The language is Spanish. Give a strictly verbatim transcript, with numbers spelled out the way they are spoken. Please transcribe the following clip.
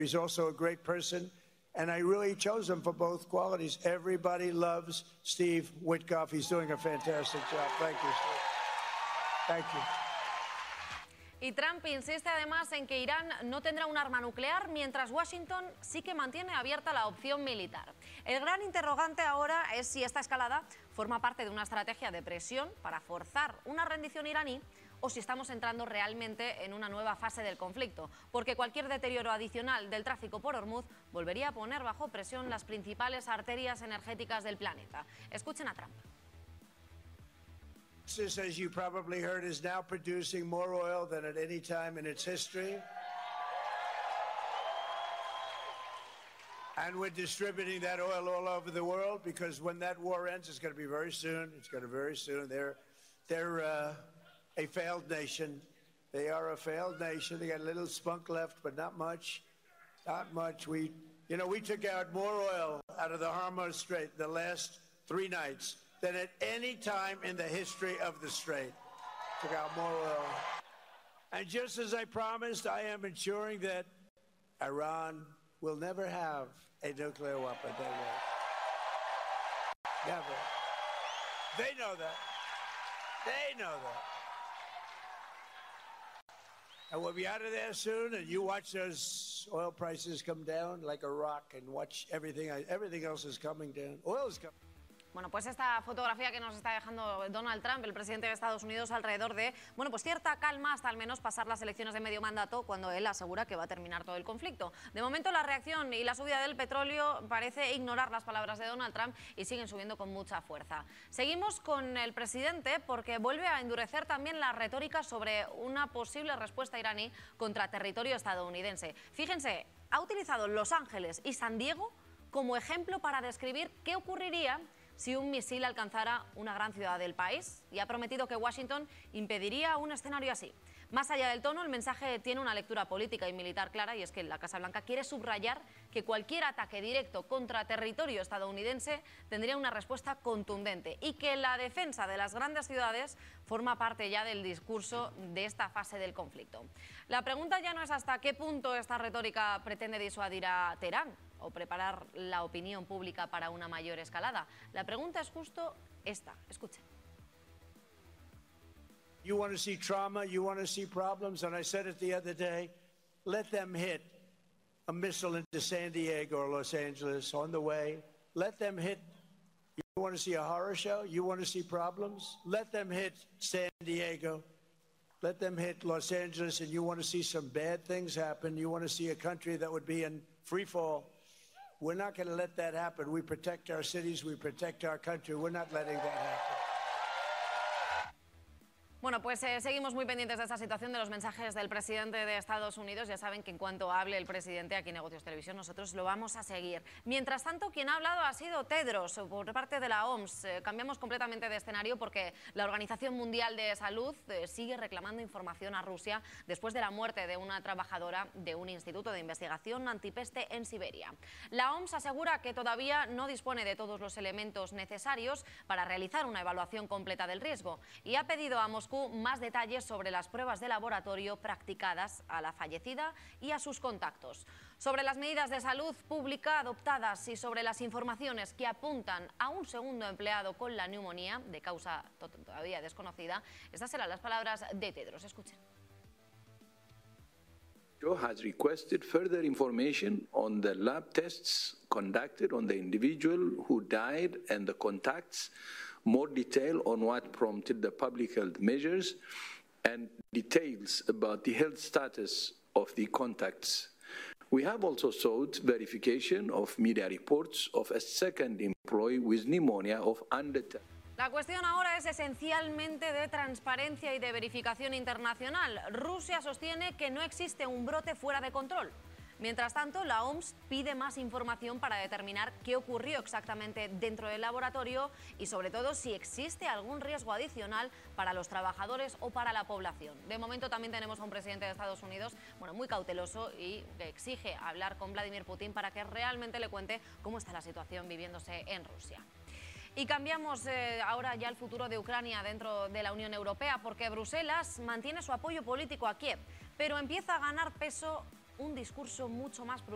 He's also a great person, and I really chose him for both qualities. Everybody loves Steve Witkoff. He's doing a fantastic job. Thank you, Steve. Thank you. Y Trump insiste además en que Irán no tendrá un arma nuclear, mientras Washington sí que mantiene abierta la opción militar. El gran interrogante ahora es si esta escalada forma parte de una estrategia de presión para forzar una rendición iraní o si estamos entrando realmente en una nueva fase del conflicto, porque cualquier deterioro adicional del tráfico por Hormuz volvería a poner bajo presión las principales arterias energéticas del planeta. Escuchen a Trump. Texas, as you probably heard, is now producing more oil than at any time in its history. And we're distributing that oil all over the world because when that war ends, it's going to be very soon. It's going to be very soon. They're, they're uh, a failed nation. They are a failed nation. They got a little spunk left, but not much. Not much. We, you know, we took out more oil out of the Hormuz Strait the last three nights than at any time in the history of the Strait. Took out more oil. And just as I promised, I am ensuring that Iran will never have a nuclear weapon. They won't. Never. They know that. They know that. And we'll be out of there soon, and you watch those oil prices come down like a rock, and watch everything. Everything else is coming down. Oil is coming. Bueno, pues esta fotografía que nos está dejando Donald Trump, el presidente de Estados Unidos, alrededor de, bueno, pues cierta calma hasta al menos pasar las elecciones de medio mandato, cuando él asegura que va a terminar todo el conflicto. De momento la reacción y la subida del petróleo parece ignorar las palabras de Donald Trump y siguen subiendo con mucha fuerza. Seguimos con el presidente porque vuelve a endurecer también la retórica sobre una posible respuesta iraní contra territorio estadounidense. Fíjense, ha utilizado Los Ángeles y San Diego como ejemplo para describir qué ocurriría si un misil alcanzara una gran ciudad del país, y ha prometido que Washington impediría un escenario así. Más allá del tono, el mensaje tiene una lectura política y militar clara, y es que la Casa Blanca quiere subrayar que cualquier ataque directo contra territorio estadounidense tendría una respuesta contundente y que la defensa de las grandes ciudades forma parte ya del discurso de esta fase del conflicto. La pregunta ya no es hasta qué punto esta retórica pretende disuadir a Teherán o preparar la opinión pública para una mayor escalada. La pregunta es justo esta. Escuchen. You want to see trauma, you want to see problems, and I said it the other day, let them hit a missile into San Diego or Los Angeles on the way. Let them hit. You want to see a horror show? You want to see problems? Let them hit San Diego. Let them hit Los Angeles, and you want to see some bad things happen. You want to see a country that would be in free fall. We're not going to let that happen. We protect our cities, we protect our country. We're not letting that happen. Bueno, pues eh, seguimos muy pendientes de esta situación, de los mensajes del presidente de Estados Unidos. Ya saben que en cuanto hable el presidente aquí en Negocios Televisión, nosotros lo vamos a seguir. Mientras tanto, quien ha hablado ha sido Tedros, por parte de la O M S. Eh, cambiamos completamente de escenario porque la Organización Mundial de Salud eh, sigue reclamando información a Rusia después de la muerte de una trabajadora de un instituto de investigación antipeste en Siberia. La O M S asegura que todavía no dispone de todos los elementos necesarios para realizar una evaluación completa del riesgo y ha pedido a Moscú más detalles sobre las pruebas de laboratorio practicadas a la fallecida y a sus contactos, sobre las medidas de salud pública adoptadas y sobre las informaciones que apuntan a un segundo empleado con la neumonía de causa todavía desconocida. Estas serán las palabras de Tedros. Escuchen. W H O has requested further information on the lab tests conducted on the individual who died and the contacts, more detail on what prompted the public health measures, and details about the health status of the contacts. We have also sought verification of media reports of a second employee with pneumonia of undetected. La cuestión ahora es esencialmente de transparencia y de verificación internacional. Rusia sostiene que no existe un brote fuera de control. Mientras tanto, la O M S pide más información para determinar qué ocurrió exactamente dentro del laboratorio y, sobre todo, si existe algún riesgo adicional para los trabajadores o para la población. De momento también tenemos a un presidente de Estados Unidos, bueno, muy cauteloso y que exige hablar con Vladimir Putin para que realmente le cuente cómo está la situación viviéndose en Rusia. Y cambiamos eh, ahora ya el futuro de Ucrania dentro de la Unión Europea, porque Bruselas mantiene su apoyo político a Kiev, pero empieza a ganar peso un discurso mucho más